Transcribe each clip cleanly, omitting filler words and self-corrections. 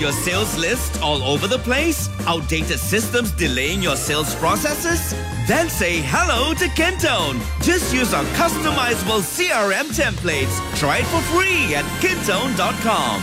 your sales list all over the place? Outdated systems delaying your sales processes? Then say hello to Kintone. Just use our customizable CRM templates. Try it for free at kintone.com.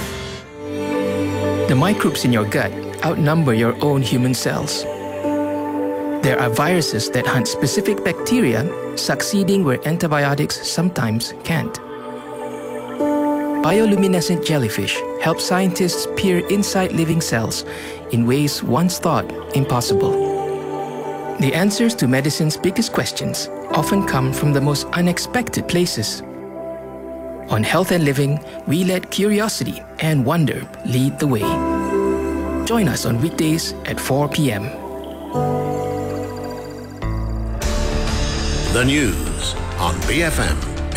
The microbes in your gut outnumber your own human cells. There are viruses that hunt specific bacteria, succeeding where antibiotics sometimes can't. Bioluminescent jellyfish help scientists peer inside living cells in ways once thought impossible. The answers to medicine's biggest questions often come from the most unexpected places. On Health and Living, we let curiosity and wonder lead the way. Join us on weekdays at 4 p.m. The news on BFM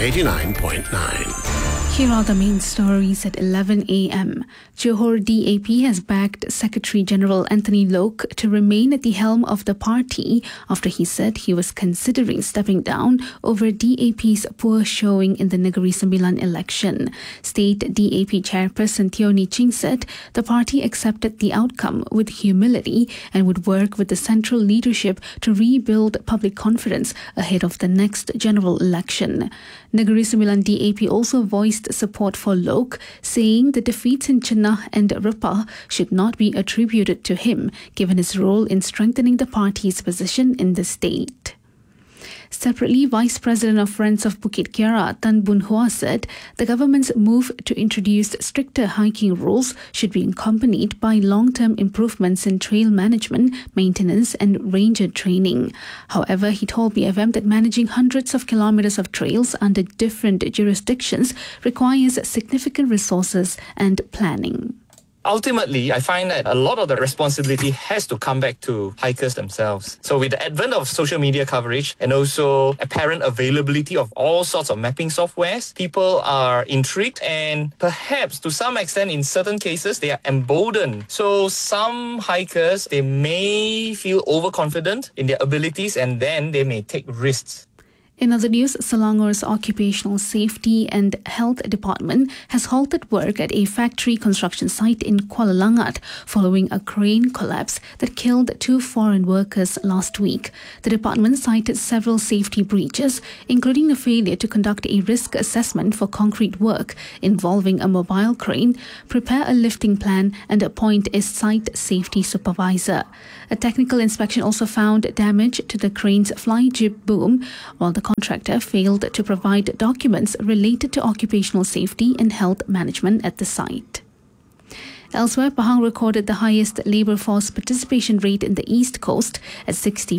89.9. Here are the main stories at 11 a.m. Johor DAP has backed Secretary General Anthony Loke to remain at the helm of the party after he said he was considering stepping down over DAP's poor showing in the Negeri Sembilan election. State DAP Chairperson Teo Ni Ching said the party accepted the outcome with humility and would work with the central leadership to rebuild public confidence ahead of the next general election. Negeri Sembilan DAP also voiced support for Loke, saying the defeats in Chenah and Repah should not be attributed to him, given his role in strengthening the party's position in the state. Separately, Vice President of Friends of Bukit Kiara, Tan Boon Hua, said the government's move to introduce stricter hiking rules should be accompanied by long-term improvements in trail management, maintenance and ranger training. However, he told BFM that managing hundreds of kilometers of trails under different jurisdictions requires significant resources and planning. Ultimately, I find that a lot of the responsibility has to come back to hikers themselves. So with the advent of social media coverage and also apparent availability of all sorts of mapping softwares, people are intrigued and perhaps to some extent in certain cases they are emboldened. So some hikers, they may feel overconfident in their abilities and then they may take risks. In other news, Selangor's Occupational Safety and Health Department has halted work at a factory construction site in Kuala Langat following a crane collapse that killed 2 foreign workers last week. The department cited several safety breaches, including the failure to conduct a risk assessment for concrete work involving a mobile crane, prepare a lifting plan, and appoint a site safety supervisor. A technical inspection also found damage to the crane's fly jib boom, while the contractor failed to provide documents related to occupational safety and health management at the site. Elsewhere, Pahang recorded the highest labour force participation rate in the East Coast at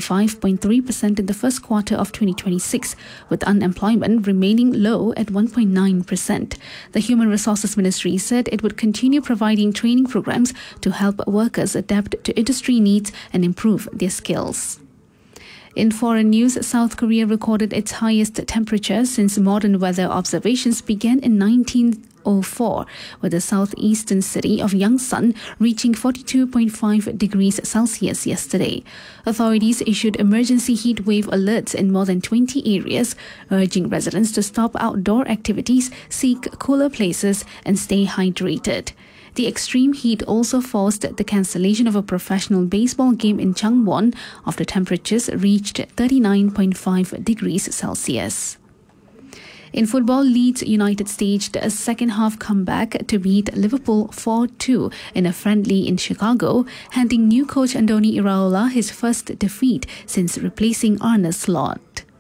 65.3% in the first quarter of 2026, with unemployment remaining low at 1.9%. The Human Resources Ministry said it would continue providing training programs to help workers adapt to industry needs and improve their skills. In foreign news, South Korea recorded its highest temperature since modern weather observations began in 1904, with the southeastern city of Yangsan reaching 42.5 degrees Celsius yesterday. Authorities issued emergency heat wave alerts in more than 20 areas, urging residents to stop outdoor activities, seek cooler places, and stay hydrated. The extreme heat also forced the cancellation of a professional baseball game in Changwon after temperatures reached 39.5 degrees Celsius. In football, Leeds United staged a second-half comeback to beat Liverpool 4-2 in a friendly in Chicago, handing new coach Andoni Iraola his first defeat since replacing Arne Slot.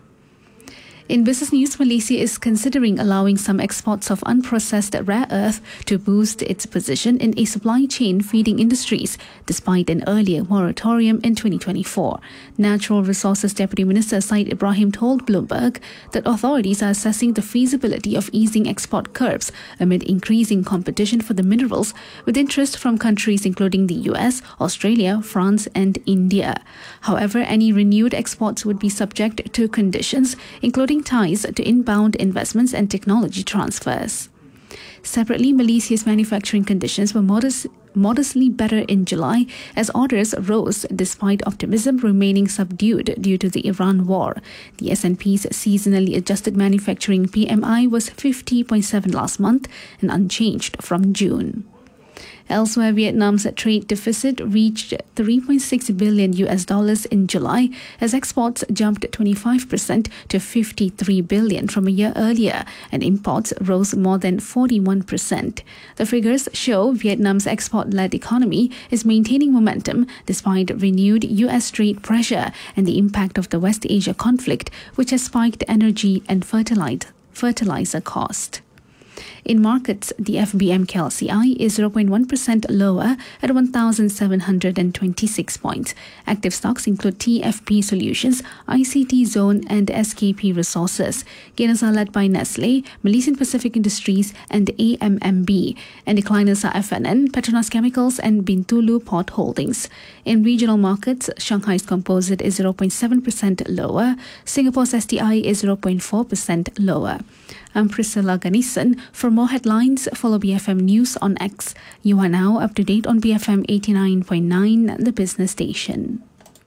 In business news, Malaysia is considering allowing some exports of unprocessed rare earth to boost its position in a supply chain feeding industries, despite an earlier moratorium in 2024. Natural Resources Deputy Minister Said Ibrahim told Bloomberg that authorities are assessing the feasibility of easing export curbs amid increasing competition for the minerals, with interest from countries including the US, Australia, France and India. However, any renewed exports would be subject to conditions, including ties to inbound investments and technology transfers. Separately, Malaysia's manufacturing conditions were modestly better in July as orders rose despite optimism remaining subdued due to the Iran war. The S&P's seasonally adjusted manufacturing PMI was 50.7 last month and unchanged from June. Elsewhere, Vietnam's trade deficit reached $3.6 billion in July as exports jumped 25% to $53 billion from a year earlier, and imports rose more than 41%. The figures show Vietnam's export-led economy is maintaining momentum despite renewed U.S. trade pressure and the impact of the West Asia conflict, which has spiked energy and fertilizer cost. In markets, the FBM KLCI is 0.1% lower at 1,726 points. Active stocks include TFP Solutions, ICT Zone and SKP Resources. Gainers are led by Nestle, Malaysian Pacific Industries and AMMB. And decliners are FNN, Petronas Chemicals and Bintulu Port Holdings. In regional markets, Shanghai's Composite is 0.7% lower. Singapore's STI is 0.4% lower. I'm Priscilla Ganesan. For more headlines, follow BFM News on X. You are now up to date on BFM 89.9, the business station.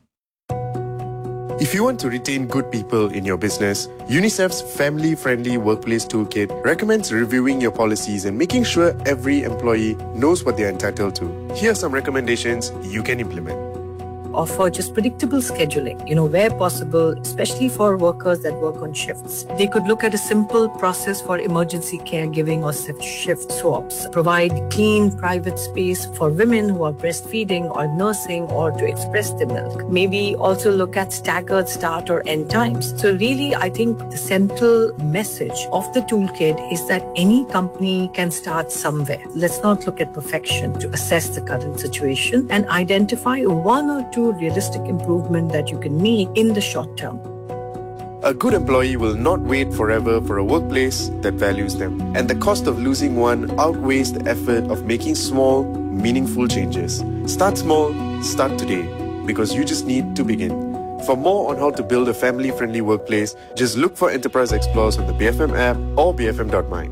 If you want to retain good people in your business, UNICEF's family-friendly workplace toolkit recommends reviewing your policies and making sure every employee knows what they're entitled to. Here are some recommendations you can implement. Offer just predictable scheduling, where possible, especially for workers that work on shifts. They could look at a simple process for emergency caregiving or shift swaps. Provide clean, private space for women who are breastfeeding or nursing or to express their milk. Maybe also look at staggered start or end times. So really, I think the central message of the toolkit is that any company can start somewhere. Let's not look at perfection to assess the current situation and identify one or two realistic improvement that you can make in the short term. A good employee will not wait forever for a workplace that values them. And the cost of losing one outweighs the effort of making small, meaningful changes. Start small, start today, because you just need to begin. For more on how to build a family-friendly workplace, just look for Enterprise Explorers on the BFM app or bfm.my.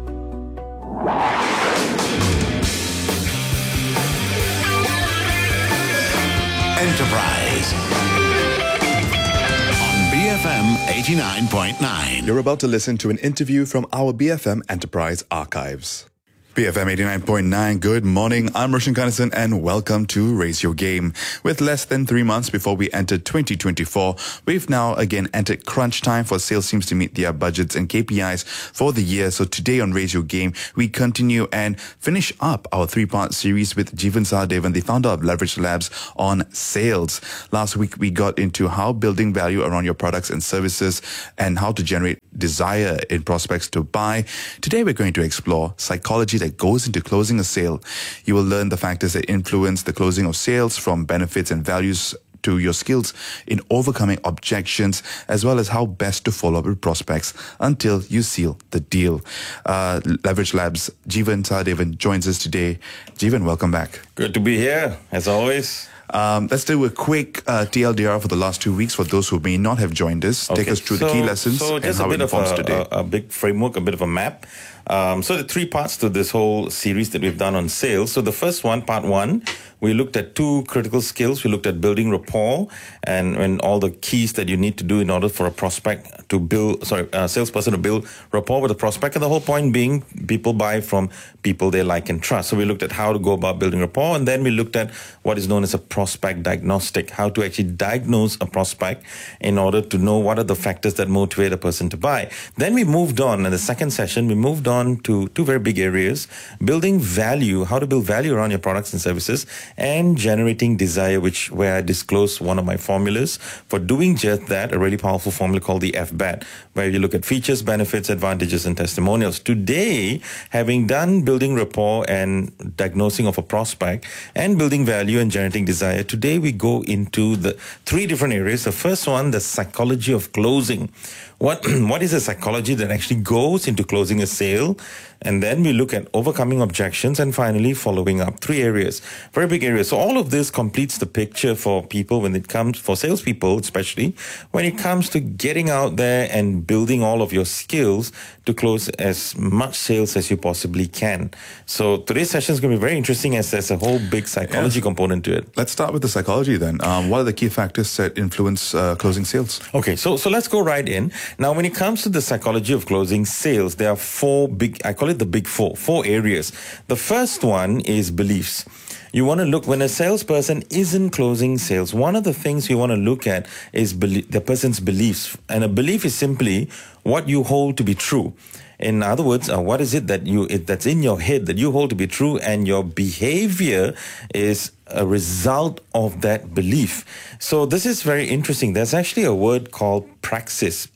Enterprise on BFM 89.9. You're about to listen to an interview from our BFM Enterprise archives. BFM 89.9, good morning. I'm Roshan Ganesan and welcome to Raise Your Game. With less than 3 months before we enter 2024, we've now again entered crunch time for sales teams to meet their budgets and KPIs for the year. So today on Raise Your Game, we continue and finish up our 3-part series with Jeevan Sahadevan, the founder of Leverage Labs, on sales. Last week, we got into how building value around your products and services and how to generate desire in prospects to buy. Today, we're going to explore psychology that goes into closing a sale. You will learn the factors that influence the closing of sales, from benefits and values to your skills in overcoming objections, as well as how best to follow up with prospects until you seal the deal. Leverage Labs, Jeevan Sahadevan joins us today. Jeevan, welcome back. Good to be here, as always. Let's do a quick TLDR for the last 2 weeks for those who may not have joined us. Okay. Take us through the key lessons and how it informs today. A big framework, a bit of a map. So the 3 parts to this whole series that we've done on sales. So the first one, part 1, we looked at 2 critical skills. We looked at building rapport and all the keys that you need to do in order for a prospect to salesperson to build rapport with a prospect. And the whole point being, people buy from people they like and trust. So we looked at how to go about building rapport, and then we looked at what is known as a prospect diagnostic, how to actually diagnose a prospect in order to know what are the factors that motivate a person to buy. Then we moved on, in the second session, we moved on to 2 very big areas: building value, how to build value around your products and services, and generating desire, where I disclose one of my formulas for doing just that, a really powerful formula called the FBAT, where you look at features, benefits, advantages, and testimonials. Today, having done building rapport and diagnosing of a prospect and building value and generating desire, today we go into the 3 different areas. The first one, the psychology of closing. What is the psychology that actually goes into closing a sale? And then we look at overcoming objections and finally following up. 3 areas, very big areas. So all of this completes the picture for people when it comes, for salespeople especially, when it comes to getting out there and building all of your skills to close as much sales as you possibly can. So today's session is going to be very interesting as there's a whole big psychology component to it. Let's start with the psychology then. What are the key factors that influence closing sales? Okay, so let's go right in. Now, when it comes to the psychology of closing sales, there are 4 big, I call call it the big four areas. The first one is beliefs. You want to look when a salesperson isn't closing sales. One of the things you want to look at is the person's beliefs. And a belief is simply what you hold to be true. In other words, what is it that's in your head that you hold to be true, and your behavior is a result of that belief. So this is very interesting. There's actually a word called praxis,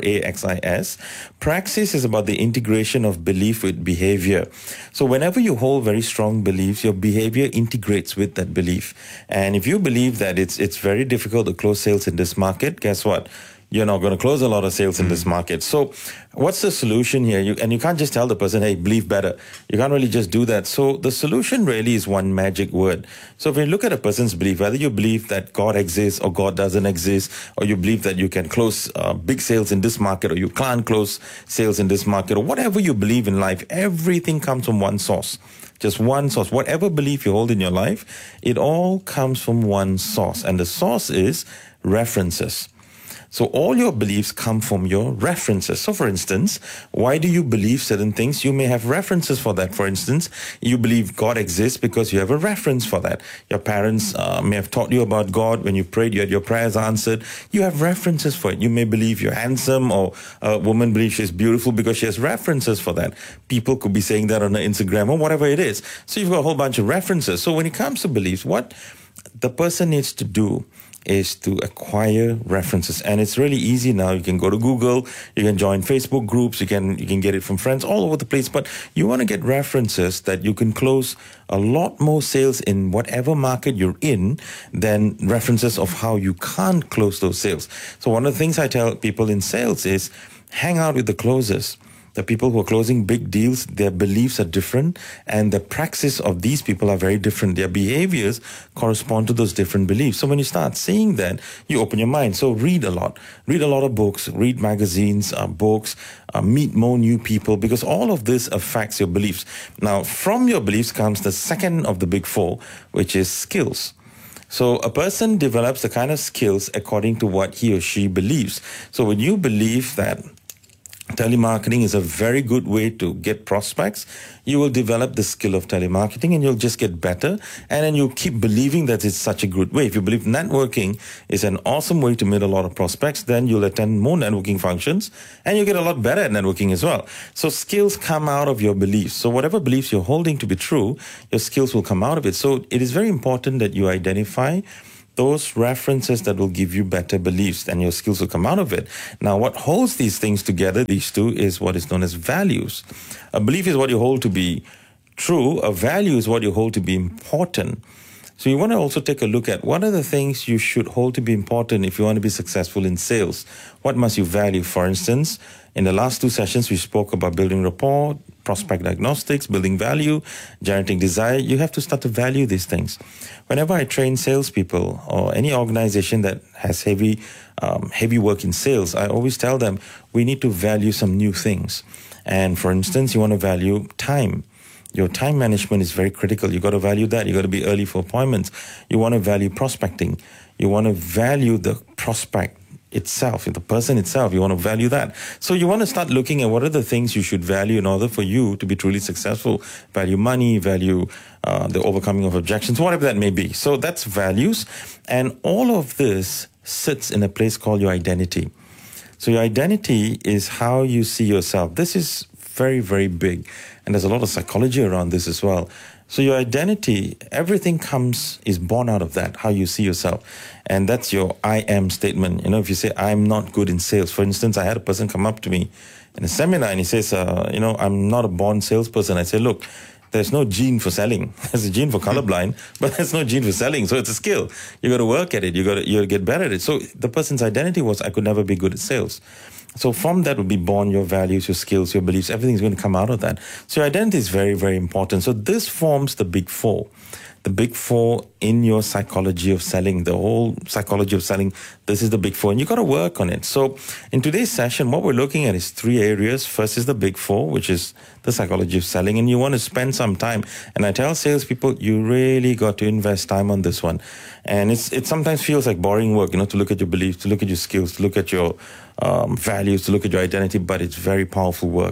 Praxis. Praxis is about the integration of belief with behavior. So whenever you hold very strong beliefs, your behavior integrates with that belief. And if you believe that it's very difficult to close sales in this market, guess what? You're not going to close a lot of sales in this market. So what's the solution here? You can't just tell the person, hey, believe better. You can't really just do that. So the solution really is one magic word. So if you look at a person's belief, whether you believe that God exists or God doesn't exist, or you believe that you can close big sales in this market, or you can't close sales in this market, or whatever you believe in life, everything comes from one source. Just one source. Whatever belief you hold in your life, it all comes from one source. And the source is references. So all your beliefs come from your references. So for instance, why do you believe certain things? You may have references for that. For instance, you believe God exists because you have a reference for that. Your parents may have taught you about God. When you prayed, you had your prayers answered. You have references for it. You may believe you're handsome, or a woman believes she's beautiful because she has references for that. People could be saying that on her Instagram or whatever it is. So you've got a whole bunch of references. So when it comes to beliefs, what the person needs to do is to acquire references. And it's really easy now. You can go to Google, you can join Facebook groups, you can get it from friends all over the place. But you want to get references that you can close a lot more sales in whatever market you're in than references of how you can't close those sales. So one of the things I tell people in sales is hang out with the closers. The people who are closing big deals, their beliefs are different, and the praxis of these people are very different. Their behaviors correspond to those different beliefs. So when you start seeing that, you open your mind. So read a lot of books, read magazines, books, meet more new people, because all of this affects your beliefs. Now, from your beliefs comes the second of the big four, which is skills. So a person develops the kind of skills according to what he or she believes. So when you believe that telemarketing is a very good way to get prospects, you will develop the skill of telemarketing, and you'll just get better, and then you'll keep believing that it's such a good way. If you believe networking is an awesome way to meet a lot of prospects, then you'll attend more networking functions, and you'll get a lot better at networking as well. So skills come out of your beliefs. So whatever beliefs you're holding to be true, your skills will come out of it. So it is very important that you identify those references that will give you better beliefs, and your skills will come out of it. Now, what holds these things together, these two, is what is known as values. A belief is what you hold to be true. A value is what you hold to be important. So you want to also take a look at what are the things you should hold to be important if you want to be successful in sales. What must you value? For instance, in the last two sessions, we spoke about building rapport, prospect diagnostics, building value, generating desire. You have to start to value these things. Whenever I train salespeople or any organization that has heavy work in sales, I always tell them we need to value some new things. And for instance, you want to value time. Your time management is very critical. You got to value that. You got to be early for appointments. You want to value prospecting. You want to value the prospect itself, the person itself. You want to value that. So you want to start looking at what are the things you should value in order for you to be truly successful. Value money, value the overcoming of objections, whatever that may be. So that's values. And all of this sits in a place called your identity. So your identity is how you see yourself. This is very, very big. And there's a lot of psychology around this as well. So your identity, everything is born out of that, how you see yourself. And that's your I am statement. You know, if you say, I'm not good in sales. For instance, I had a person come up to me in a seminar and he says, I'm not a born salesperson. I say, look, there's no gene for selling. There's a gene for colorblind, but there's no gene for selling. So it's a skill. You got to work at it. You got to get better at it. So the person's identity was, I could never be good at sales. So from that would be born your values, your skills, your beliefs. Everything's going to come out of that. So your identity is very, very important. So this forms the big four. The big four in your psychology of selling, the whole psychology of selling, this is the big four, and you got to work on it. So in today's session, what we're looking at is 3 areas. First is the big four, which is the psychology of selling, and you want to spend some time. And I tell salespeople, you really got to invest time on this one. And it sometimes feels like boring work, to look at your beliefs, to look at your skills, to look at your values, to look at your identity, but it's very powerful work.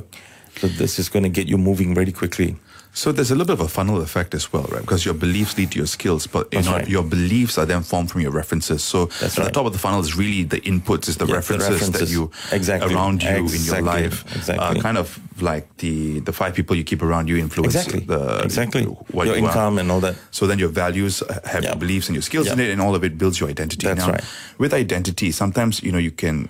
So this is going to get you moving very quickly. So there's a little bit of a funnel effect as well, right? Because your beliefs lead to your skills, but your beliefs are then formed from your references. So at the top of the funnel is really the inputs, is the references that you around you in your life. Kind of like the 5 people you keep around you influence what your income and all that. So then your values have your beliefs and your skills in it, and all of it builds your identity. That's right. With identity, sometimes you can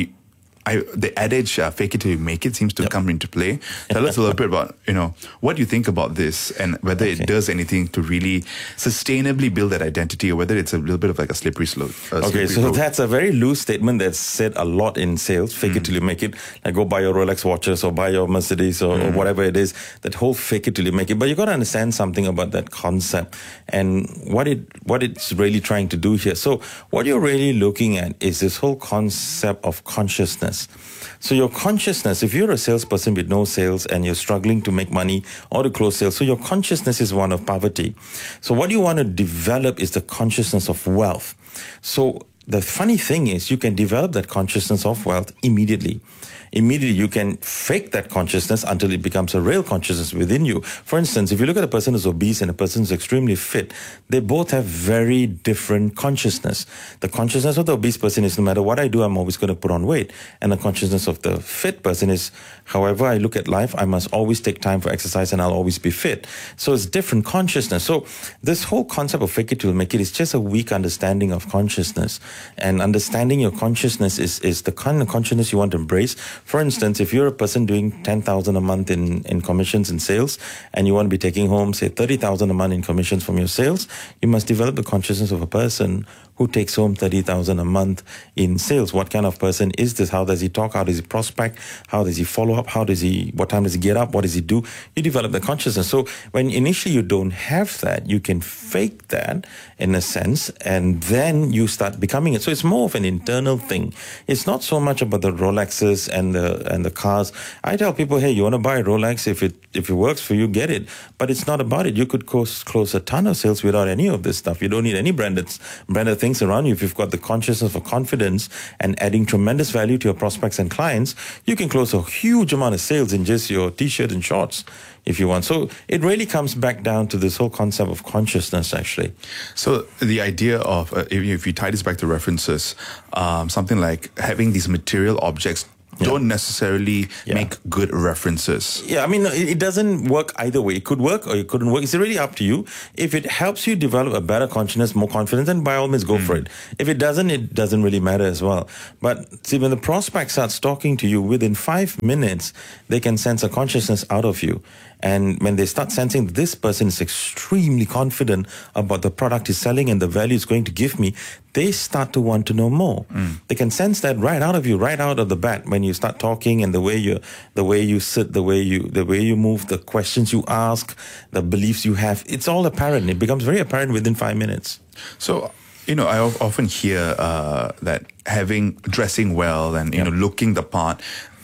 the adage "fake it till you make it" seems to come into play. Tell us a little bit about what do you think about this, and whether it does anything to really sustainably build that identity, or whether it's a little bit of like a slippery slope. So that's a very loose statement that's said a lot in sales. Fake it till you make it. Like go buy your Rolex watches or buy your Mercedes or whatever it is. That whole fake it till you make it. But you got to understand something about that concept and what it's really trying to do here. So what you're really looking at is this whole concept of consciousness. So your consciousness, if you're a salesperson with no sales and you're struggling to make money or to close sales, so your consciousness is one of poverty. So what you want to develop is the consciousness of wealth. So the funny thing is you can develop that consciousness of wealth immediately. Immediately you can fake that consciousness until it becomes a real consciousness within you. For instance, if you look at a person who's obese and a person who's extremely fit, they both have very different consciousness. The consciousness of the obese person is no matter what I do, I'm always going to put on weight. And the consciousness of the fit person is, however I look at life, I must always take time for exercise and I'll always be fit. So it's different consciousness. So this whole concept of fake it till make it is just a weak understanding of consciousness. And understanding your consciousness is the kind of consciousness you want to embrace. For instance, if you're a person doing 10,000 a month in commissions and sales, and you want to be taking home, say, 30,000 a month in commissions from your sales, you must develop the consciousness of a person who takes home 30,000 a month in sales. What kind of person is this? How does he talk? How does he prospect? How does he follow up? What time does he get up? What does he do? You develop the consciousness. So when initially you don't have that, you can fake that in a sense, and then you start becoming it. So it's more of an internal thing. It's not so much about the Rolexes and the cars. I tell people, hey, you want to buy a Rolex? If it works for you, get it. But it's not about it. You could close a ton of sales without any of this stuff. You don't need any branded things around you. If you've got the consciousness of confidence and adding tremendous value to your prospects and clients, you can close a huge amount of sales in just your t-shirt and shorts if you want. So it really comes back down to this whole concept of consciousness, actually. So the idea of, if you tie this back to references, something like having these material objects don't necessarily make good references. Yeah, I mean, it doesn't work either way. It could work or it couldn't work. It's really up to you. If it helps you develop a better consciousness, more confidence, then by all means go for it. If it doesn't really matter as well. But see, when the prospect starts talking to you, within 5 minutes, they can sense a consciousness out of you. And when they start sensing this person is extremely confident about the product he's selling and the value it's going to give me, they start to want to know more. They can sense that right out of you, right out of the bat, when you start talking and the way you sit, the way you move, the questions you ask, the beliefs you have. It's all apparent. It becomes very apparent within 5 minutes. So, I often hear that dressing well and looking the part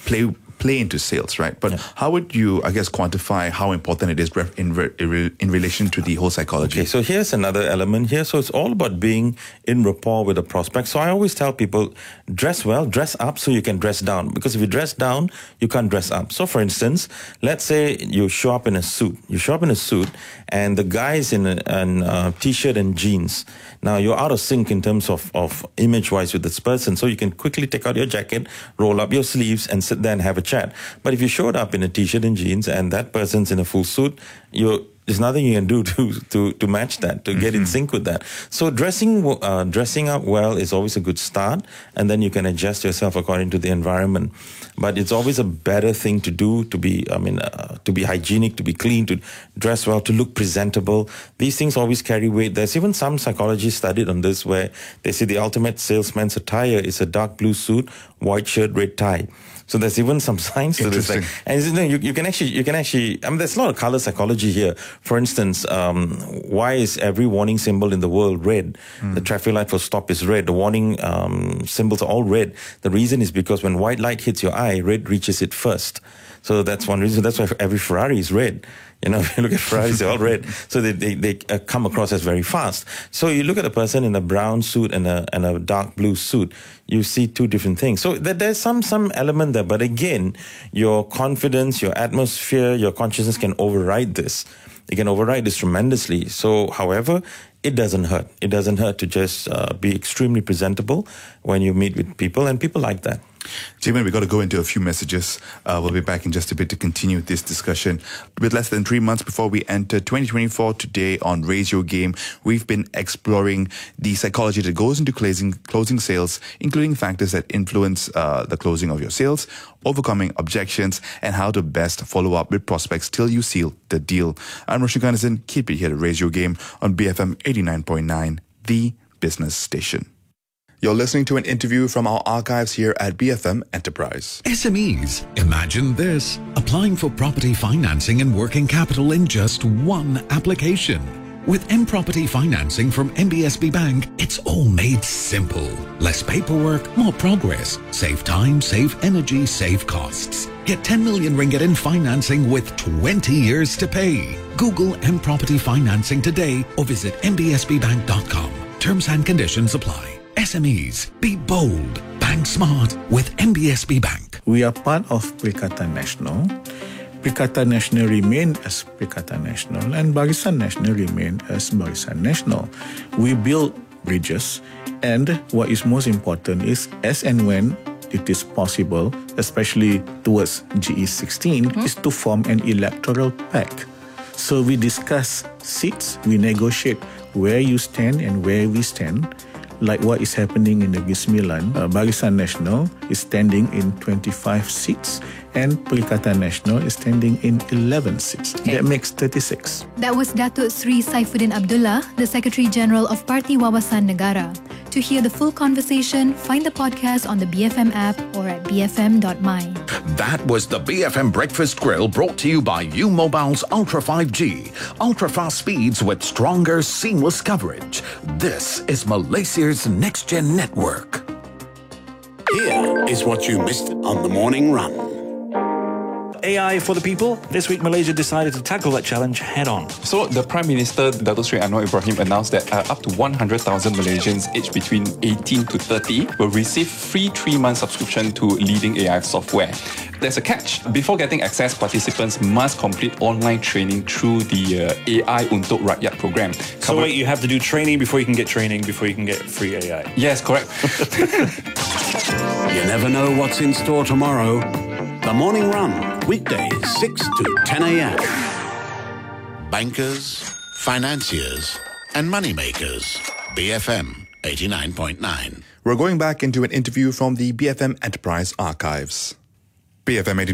play into sales, right? But how would you, I guess, quantify how important it is in relation to the whole psychology? Okay, so here's another element here. So it's all about being in rapport with the prospect. So I always tell people, dress well, dress up so you can dress down. Because if you dress down, you can't dress up. So for instance, let's say you show up in a suit. You show up in a suit and the guy's in a t-shirt and jeans. Now you're out of sync in terms of image-wise with this person. So you can quickly take out your jacket, roll up your sleeves and sit there and have a chat. But if you showed up in a t-shirt and jeans and that person's in a full suit, there's nothing you can do to match that, to get in sync with that. So dressing up well is always a good start, and then you can adjust yourself according to the environment. But it's always a better thing to do, to be hygienic, to be clean, to dress well, to look presentable. These things always carry weight. There's even some psychology studied on this where they say the ultimate salesman's attire is a dark blue suit, white shirt, red tie. So there's even some science to this thing. And you can actually, there's a lot of color psychology here. For instance, why is every warning symbol in the world red? The traffic light for stop is red. The warning symbols are all red. The reason is because when white light hits your eye, red reaches it first. So that's one reason. That's why every Ferrari is red. If you look at Ferraris, they're all red. So they come across as very fast. So you look at a person in a brown suit and a dark blue suit, you see two different things. So there's some element there. But again, your confidence, your atmosphere, your consciousness can override this. It can override this tremendously. So, however, it doesn't hurt. It doesn't hurt to just be extremely presentable when you meet with people, and people like that. Jimin, we've got to go into a few messages. We'll be back in just a bit to continue this discussion. With less than 3 months before we enter 2024, today on Raise Your Game, we've been exploring the psychology that goes into closing sales, including factors that influence the closing of your sales, overcoming objections, and how to best follow up with prospects till you seal the deal. I'm Roshan Kanasan. Keep it here to Raise Your Game on BFM 89.9, the business station. You're listening to an interview from our archives here at BFM Enterprise. SMEs. Imagine this. Applying for property financing and working capital in just one application. With M-Property Financing from MBSB Bank, it's all made simple. Less paperwork, more progress. Save time, save energy, save costs. Get 10 million ringgit in financing with 20 years to pay. Google M-Property Financing today or visit mbsbbank.com. Terms and conditions apply. SMEs, be bold, bank smart with MBSB Bank. We are part of Perikatan Nasional. Perikatan Nasional remain as Perikatan Nasional and Barisan Nasional remain as Barisan Nasional. We build bridges, and what is most important is as and when it is possible, especially towards GE16, is to form an electoral pact. So we discuss seats, we negotiate where you stand and where we stand. Like what is happening in Negeri Sembilan, Barisan Nasional is standing in 25 seats and Perikatan Nasional is standing in 11 seats. Okay. That makes 36. That was Datuk Sri Saifuddin Abdullah, the Secretary General of Parti Wawasan Negara. To hear the full conversation, find the podcast on the BFM app or at bfm.my. That was the BFM Breakfast Grill, brought to you by U-Mobile's Ultra 5G. Ultra-fast speeds with stronger, seamless coverage. This is Malaysia's next-gen network. Here is what you missed on the morning run. AI for the people. This week, Malaysia decided to tackle that challenge head-on. So, the Prime Minister, Datuk Seri Anwar Ibrahim, announced that up to 100,000 Malaysians aged between 18 to 30 will receive free 3-month subscription to leading AI software. There's a catch. Before getting access, participants must complete online training through the AI Untuk Rakyat program. So wait, you have to do training before you can get free AI? Yes, correct. You never know what's in store tomorrow. The Morning Run, weekdays 6 to 10 a.m. Bankers, financiers, and moneymakers. BFM 89.9. We're going back into an interview from the BFM Enterprise archives. BFM 89.9